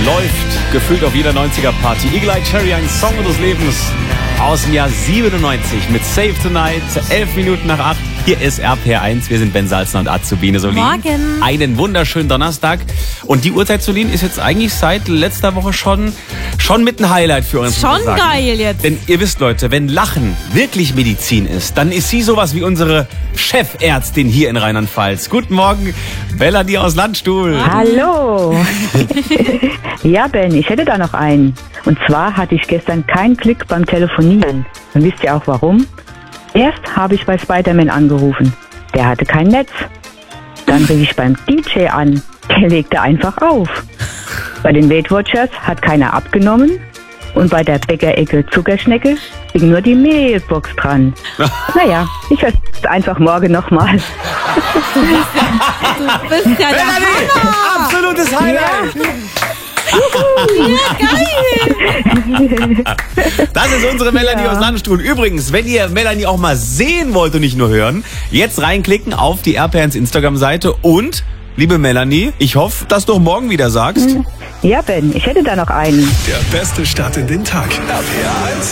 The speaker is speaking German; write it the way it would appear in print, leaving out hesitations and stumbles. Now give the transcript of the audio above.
läuft gefühlt auf jeder 90er-Party. Eagle Eye Cherry, ein Song des Lebens aus dem Jahr 97 mit Save Tonight, 11 Minuten nach 8. Hier ist RPR1, wir sind Ben Salzner und Azubine Solin. Morgen. Einen wunderschönen Donnerstag. Und die Uhrzeit, Solin, ist jetzt eigentlich seit letzter Woche schon mit ein Highlight für uns. Schon geil jetzt. Denn ihr wisst, Leute, wenn Lachen wirklich Medizin ist, dann ist sie sowas wie unsere Chefärztin hier in Rheinland-Pfalz. Guten Morgen, Melanie aus Landstuhl. Hallo. Ja, Ben, ich hätte da noch einen. Und zwar hatte ich gestern keinen Klick beim Telefonieren. Und wisst ihr auch warum? Erst habe ich bei Spider-Man angerufen. Der hatte kein Netz. Dann rief ich beim DJ an. Der legte einfach auf. Bei den Weight Watchers hat keiner abgenommen. Und bei der Bäckerecke Zuckerschnecke ging nur die Mailbox dran. Naja, ich versuche es einfach morgen nochmal. Du bist ja der Melanie, Hammer. absolutes Highlight. Ja, geil. Das ist unsere Melanie aus Landstuhl. Übrigens, wenn ihr Melanie auch mal sehen wollt und nicht nur hören, jetzt reinklicken auf die RPR1 Instagram-Seite und, liebe Melanie, ich hoffe, dass du auch morgen wieder sagst. Ja, Ben, ich hätte da noch einen. Der beste Start in den Tag. RPR 1.